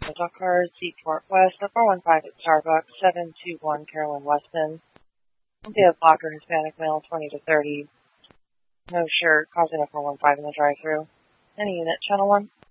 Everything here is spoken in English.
Dock Cars, Seaport West, 415 at Starbucks, 721 Carolyn Weston. We have blocker Hispanic male, 20 to 30. No shirt, causing a 415 in the drive-thru. Any unit, channel 1.